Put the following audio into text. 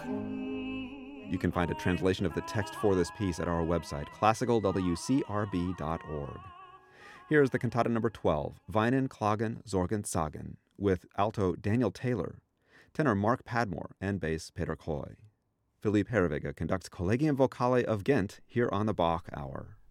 You can find a translation of the text for this piece at our website, classicalwcrb.org. Here's the cantata number 12, Weinen, Klagen, Sorgen, Sagen, with alto Daniel Taylor, tenor Mark Padmore, and bass Peter Coy. Philippe Herreweghe conducts Collegium Vocale of Ghent here on the Bach Hour.